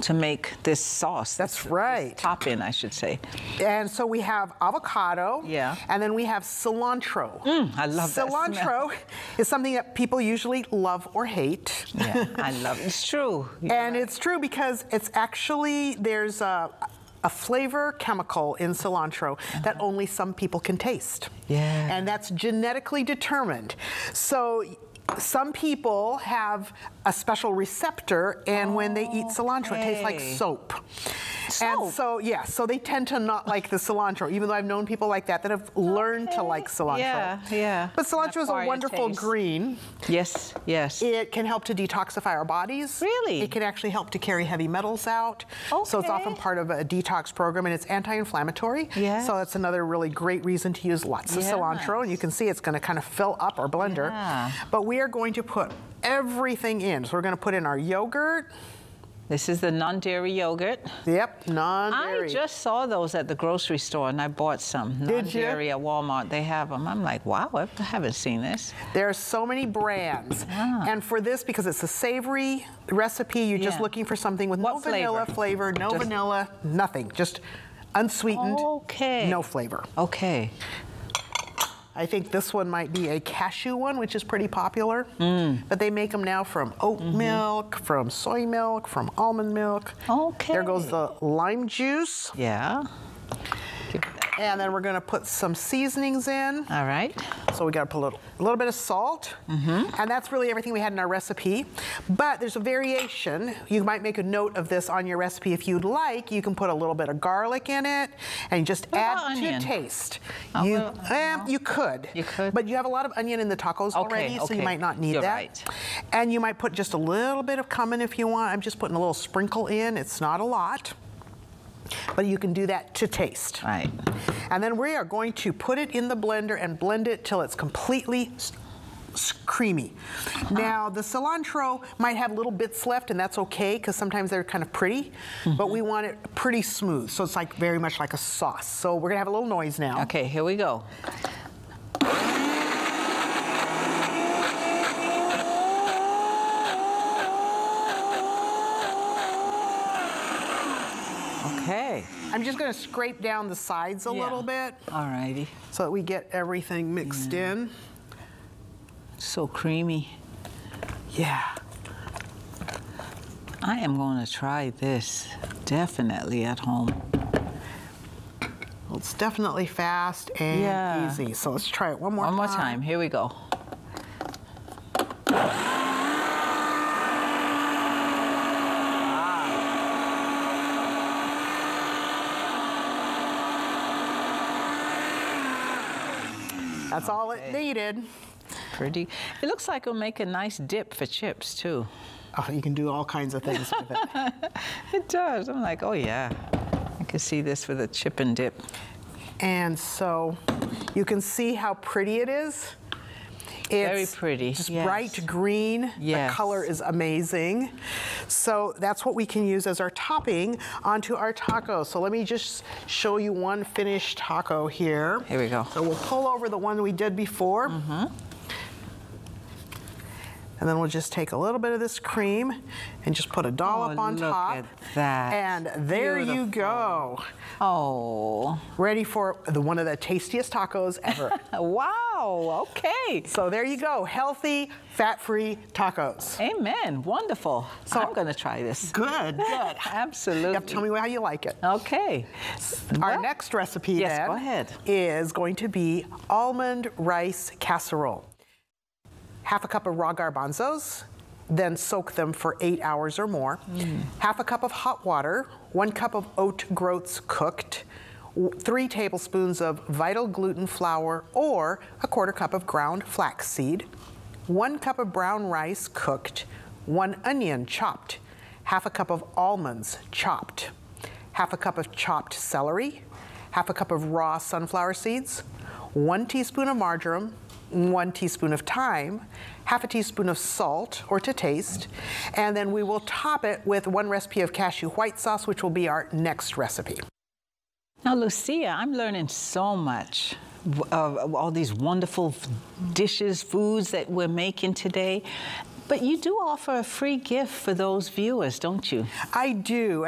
to make this sauce. That's right. This topping, I should say. And so we have avocado. Yeah. And then we have cilantro. I love that smell. Cilantro is something that people usually love or hate. Yeah, I love it. It's true. And it's true because it's actually, there's a flavor chemical in cilantro that only some people can taste. Yeah. And that's genetically determined. So some people have a special receptor, and when they eat cilantro, it tastes like soap. And so, yeah, so they tend to not like the cilantro, even though I've known people like that have learned to like cilantro. Yeah, yeah. But cilantro is a wonderful green. Yes, yes. It can help to detoxify our bodies. Really? It can actually help to carry heavy metals out. Okay. So it's often part of a detox program, and it's anti-inflammatory. Yes. So that's another really great reason to use lots of cilantro. And you can see it's going to kind of fill up our blender. Yeah. But we are going to put everything in. So we're going to put in our yogurt. This is the non-dairy yogurt. Yep, non-dairy. I just saw those at the grocery store, and I bought some. Did you? Non-dairy at Walmart. They have them. I'm like, wow, I haven't seen this. There are so many brands. And for this, because it's a savory recipe, you're just looking for something with no vanilla flavor, no vanilla, nothing. Just unsweetened, no flavor. Okay. I think this one might be a cashew one, which is pretty popular. But they make them now from oat milk, from soy milk, from almond milk. Okay. There goes the lime juice. Yeah. And then we're going to put some seasonings in. All right. So we got to put a little bit of salt. And that's really everything we had in our recipe. But there's a variation. You might make a note of this on your recipe if you'd like. You can put a little bit of garlic in it and just add to taste. You could. You could. But you have a lot of onion in the tacos already, so you might not need that. Right. And you might put just a little bit of cumin if you want. I'm just putting a little sprinkle in. It's not a lot. But you can do that to taste. Right. And then we are going to put it in the blender and blend it till it's completely creamy. Now, the cilantro might have little bits left, and that's okay, because sometimes they're kind of pretty, but we want it pretty smooth, so it's like very much like a sauce. So we're gonna have a little noise now. Okay, here we go. Okay. I'm just going to scrape down the sides a little bit. All righty. So that we get everything mixed in. So creamy. Yeah. I am going to try this definitely at home. Well, it's definitely fast and easy. So let's try it one more time. One more time. Here we go. That's all it needed. Pretty. It looks like it'll make a nice dip for chips, too. Oh, you can do all kinds of things with it. It does. I'm like, oh, yeah. I can see this with a chip and dip. And so you can see how pretty it is. Very pretty. Just bright green. Yes. The color is amazing. So that's what we can use as our topping onto our taco. So let me just show you one finished taco here. Here we go. So we'll pull over the one we did before. And then we'll just take a little bit of this cream and just put a dollop on top. Look at that. And there you go. Oh. Ready for one of the tastiest tacos ever. Wow, okay. So there you go, healthy, fat-free tacos. Amen, wonderful. So I'm gonna try this. Good, good. Absolutely. You have to tell me how you like it. Okay. Our next recipe then go ahead. Is going to be almond rice casserole. Half a cup of raw garbanzos, then soak them for 8 hours or more. Half a cup of hot water, 1 cup of oat groats cooked, 3 tablespoons of Vital gluten flour or a 1/4 cup of ground flaxseed, 1 cup of brown rice cooked, 1 onion chopped, half a cup of almonds chopped, half a cup of chopped celery, half a cup of raw sunflower seeds, 1 teaspoon of marjoram, 1 teaspoon of thyme, half a teaspoon of salt or to taste, and then we will top it with 1 recipe of cashew white sauce, which will be our next recipe. Now, Lucia, I'm learning so much of all these wonderful dishes, foods that we're making today. But you do offer a free gift for those viewers, don't you? I do.